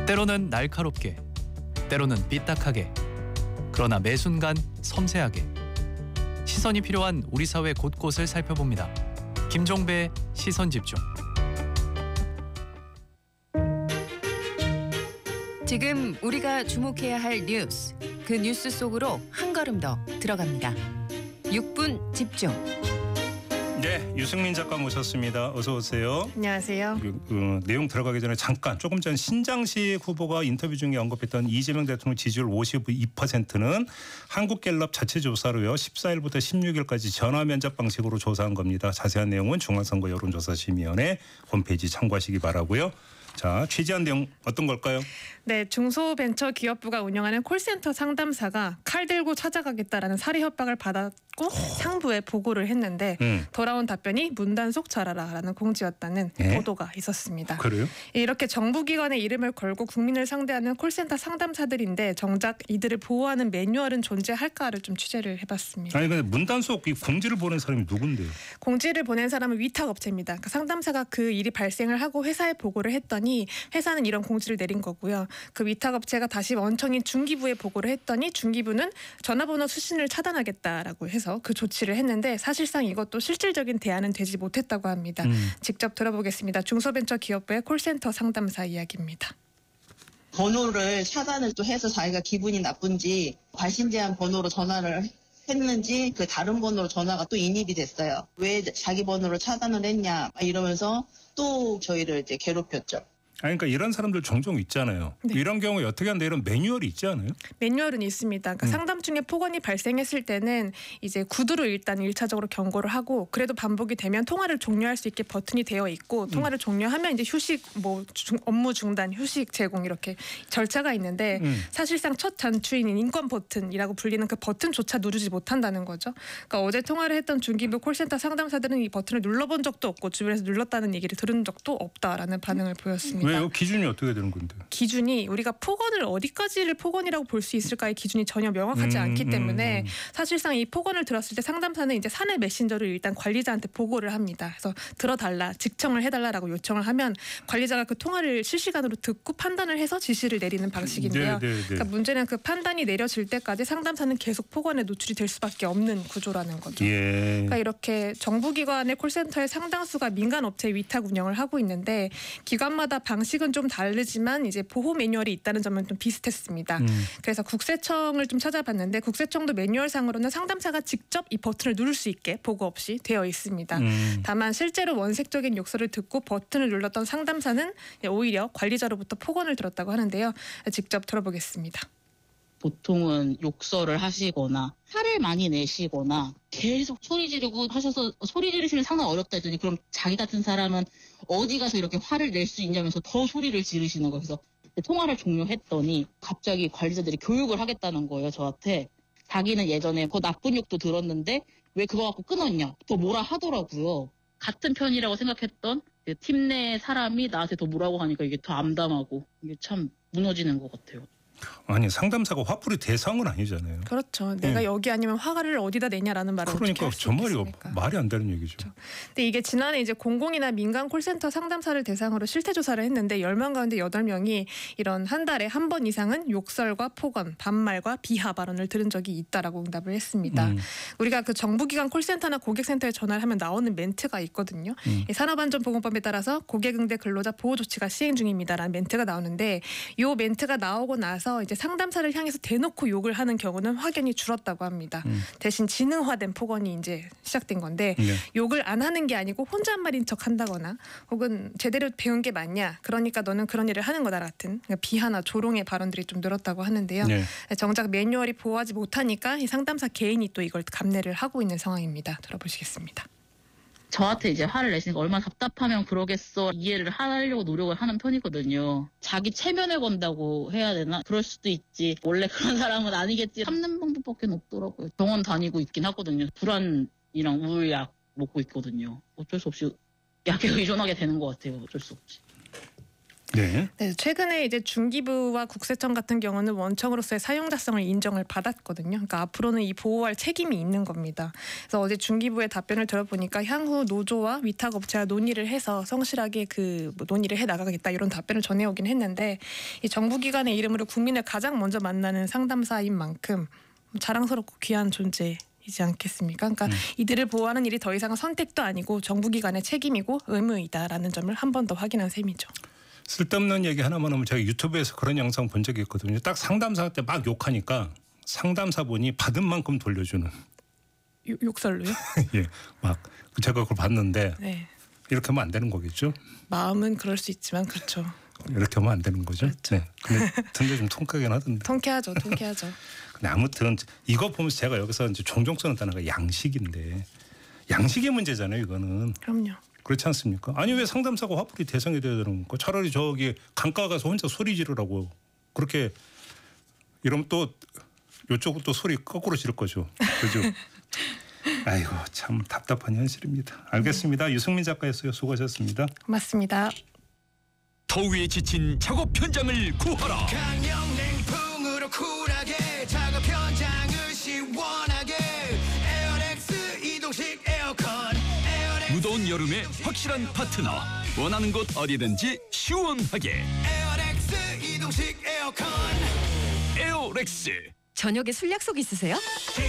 때로는 날카롭게, 때로는 삐딱하게, 그러나 매 순간 섬세하게 시선이 필요한 우리 사회 곳곳을 살펴봅니다. 김종배의 시선집중. 지금 우리가 주목해야 할 뉴스, 그 뉴스 속으로 한 걸음 더 들어갑니다. 6분 집중. 네, 유승민 작가 모셨습니다. 어서 오세요. 안녕하세요. 내용 들어가기 전에 잠깐 조금 전 신장식 후보가 인터뷰 중에 언급했던 이재명 대통령 지지율 52%는 한국갤럽 자체 조사로요. 14일부터 16일까지 전화 면접 방식으로 조사한 겁니다. 자세한 내용은 중앙선거 여론조사심의위원회 홈페이지 참고하시기 바라고요. 자, 취재한 내용 어떤 걸까요? 네, 중소벤처기업부가 운영하는 콜센터 상담사가 칼 들고 찾아가겠다라는 살해 협박을 받았고 상부에 보고를 했는데 돌아온 답변이 문단속 잘하라라는 공지였다는 보도가 있었습니다. 그래요? 이렇게 정부기관의 이름을 걸고 국민을 상대하는 콜센터 상담사들인데 정작 이들을 보호하는 매뉴얼은 존재할까를 좀 취재를 해봤습니다. 아니 근데 문단속 이 공지를 보낸 사람이 누군데요? 공지를 보낸 사람은 위탁업체입니다. 그러니까 상담사가 그 일이 발생을 하고 회사에 보고를 했더니 회사는 이런 공지를 내린 거고요. 그 위탁업체가 다시 원청인 중기부에 보고를 했더니 중기부는 전화번호 수신을 차단하겠다라고 해서 그 조치를 했는데 사실상 이것도 실질적인 대안은 되지 못했다고 합니다. 직접 들어보겠습니다. 중소벤처기업부의 콜센터 상담사 이야기입니다. 번호를 차단을 또 해서 자기가 기분이 나쁜지 과신제한 번호로 전화를 했는지 그 다른 번호로 전화가 또 인입이 됐어요. 왜 자기 번호로 차단을 했냐 이러면서 또 저희를 이제 괴롭혔죠. 아니, 그러니까 이런 사람들 종종 있잖아요. 네. 이런 경우에 어떻게 한다 이런 매뉴얼이 있지 않아요? 매뉴얼은 있습니다. 그러니까 상담 중에 폭언이 발생했을 때는 이제 구두로 일단 1차적으로 경고를 하고 그래도 반복이 되면 통화를 종료할 수 있게 버튼이 되어 있고 통화를 종료하면 이제 휴식, 업무 중단, 휴식 제공 이렇게 절차가 있는데 사실상 첫 단추인 인권 버튼이라고 불리는 그 버튼조차 누르지 못한다는 거죠. 그러니까 어제 통화를 했던 중기부 콜센터 상담사들은 이 버튼을 눌러본 적도 없고 주변에서 눌렀다는 얘기를 들은 적도 없다라는 반응을 보였습니다. 왜요? 기준이 어떻게 되는 건데? 기준이 우리가 폭언을 어디까지를 폭언이라고 볼 수 있을까의 기준이 전혀 명확하지 않기 때문에 사실상 이 폭언을 들었을 때 상담사는 이제 사내 메신저를 일단 관리자한테 보고를 합니다. 그래서 들어달라, 직청을 해달라라고 요청을 하면 관리자가 그 통화를 실시간으로 듣고 판단을 해서 지시를 내리는 방식인데요. 그러니까 문제는 그 판단이 내려질 때까지 상담사는 계속 폭언에 노출이 될 수밖에 없는 구조라는 거죠. 그러니까 이렇게 정부기관의 콜센터의 상당수가 민간업체 위탁 운영을 하고 있는데 기관마다 방식은 좀 다르지만 이제 보호 매뉴얼이 있다는 점은 좀 비슷했습니다. 그래서 국세청을 좀 찾아봤는데 국세청도 매뉴얼상으로는 상담사가 직접 이 버튼을 누를 수 있게 보고 없이 되어 있습니다. 다만 실제로 원색적인 욕설을 듣고 버튼을 눌렀던 상담사는 오히려 관리자로부터 폭언을 들었다고 하는데요. 직접 들어보겠습니다. 보통은 욕설을 하시거나 화를 많이 내시거나 계속 소리 지르고 하셔서 소리 지르시면 상당히 어렵다 했더니 그럼 자기 같은 사람은 어디 가서 이렇게 화를 낼 수 있냐면서 더 소리를 지르시는 거예요. 그래서 통화를 종료했더니 갑자기 관리자들이 교육을 하겠다는 거예요. 저한테. 자기는 예전에 더 나쁜 욕도 들었는데 왜 그거 갖고 끊었냐. 더 뭐라 하더라고요. 같은 편이라고 생각했던 팀 내 사람이 나한테 더 뭐라고 하니까 이게 더 암담하고 이게 참 무너지는 것 같아요. 아니 상담사가 화풀이 대상은 아니잖아요. 그렇죠. 내가 여기 아니면 화를 어디다 내냐라는 말을 그러니까 어떻게 저 말이 있겠습니까? 말이 안 되는 얘기죠. 그렇죠. 근데 이게 지난해 이제 공공이나 민간 콜센터 상담사를 대상으로 실태 조사를 했는데 10명 가운데 8명이 이런 한 달에 한 번 이상은 욕설과 폭언, 반말과 비하 발언을 들은 적이 있다라고 응답을 했습니다. 우리가 그 정부기관 콜센터나 고객센터에 전화를 하면 나오는 멘트가 있거든요. 이 산업안전보건법에 따라서 고객응대 근로자 보호 조치가 시행 중입니다라는 멘트가 나오는데 이 멘트가 나오고 나서 이제 상담사를 향해서 대놓고 욕을 하는 경우는 확연히 줄었다고 합니다. 대신 지능화된 폭언이 이제 시작된 건데 욕을 안 하는 게 아니고 혼잣말인 척 한다거나 혹은 제대로 배운 게 맞냐 그러니까 너는 그런 일을 하는 거다 같은 비하나 조롱의 발언들이 좀 늘었다고 하는데요. 정작 매뉴얼이 보호하지 못하니까 이 상담사 개인이 또 이걸 감내를 하고 있는 상황입니다. 들어보시겠습니다. 저한테 이제 화를 내시니까 얼마나 답답하면 그러겠어 이해를 하려고 노력을 하는 편이거든요. 자기 체면에 건다고 해야 되나? 그럴 수도 있지. 원래 그런 사람은 아니겠지. 참는 방법밖에 없더라고요. 병원 다니고 있긴 하거든요. 불안이랑 우울약 먹고 있거든요. 어쩔 수 없이 약에 의존하게 되는 것 같아요. 어쩔 수 없이. 네. 네, 최근에 이제 중기부와 국세청 같은 경우는 원청으로서의 사용자성을 인정을 받았거든요. 그러니까 앞으로는 이 보호할 책임이 있는 겁니다. 그래서 어제 중기부의 답변을 들어보니까 향후 노조와 위탁업체와 논의를 해서 성실하게 논의를 해 나가겠다 이런 답변을 전해오긴 했는데 이 정부기관의 이름으로 국민을 가장 먼저 만나는 상담사인 만큼 자랑스럽고 귀한 존재이지 않겠습니까? 그러니까 이들을 보호하는 일이 더 이상은 선택도 아니고 정부기관의 책임이고 의무이다라는 점을 한 번 더 확인한 셈이죠. 쓸데없는 얘기 하나만 하면 제가 유튜브에서 그런 영상 본 적이 있거든요. 딱 상담사한테 막 욕하니까 상담사분이 받은 만큼 돌려주는. 욕설로요? 예, 막 제가 그걸 봤는데 네. 이렇게 하면 안 되는 거겠죠? 마음은 그럴 수 있지만 그렇죠. 이렇게 하면 안 되는 거죠? 그렇죠. 네. 근데 듣는데 좀 통쾌하긴 하던데. 통쾌하죠. 근데 아무튼 이거 보면서 제가 여기서 이제 종종 쓰는 단어가 양식인데 양식의 문제잖아요. 이거는. 그럼요. 그렇지 않습니까? 아니 왜 상담사가 화풀이 대상이 돼야 되는 거고 차라리 저기 강가 가서 혼자 소리 지르라고 그렇게 이러면 또 이쪽은 또 소리 거꾸로 지를 거죠. 그죠? 아이고 참 답답한 현실입니다. 알겠습니다. 유승민 작가였어요. 수고하셨습니다. 고맙습니다. 더위에 지친 작업 현장을 구하라. 강력냉풍으로 쿨하게 작업 현장을 시원하게 에어렉스 이동식 에어컨 무더운 여름에 확실한 파트너. 원하는 곳 어디든지 시원하게. 에어렉스 이동식 에어컨 에어렉스. 저녁에 술 약속 있으세요?